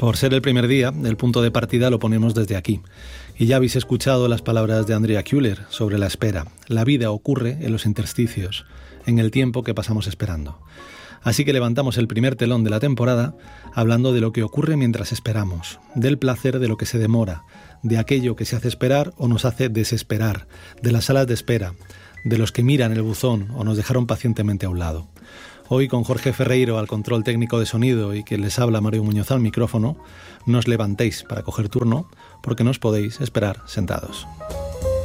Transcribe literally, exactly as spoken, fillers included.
Por ser el primer día, el punto de partida lo ponemos desde aquí. Y ya habéis escuchado las palabras de Andrea Kuehler sobre la espera. La vida ocurre en los intersticios, en el tiempo que pasamos esperando. Así que levantamos el primer telón de la temporada hablando de lo que ocurre mientras esperamos, del placer de lo que se demora, de aquello que se hace esperar o nos hace desesperar, de las salas de espera, de los que miran el buzón o nos dejaron pacientemente a un lado. Hoy con Jorge Ferreiro al control técnico de sonido y quien les habla Mario Muñoz al micrófono, no os levantéis para coger turno porque no os podéis esperar sentados.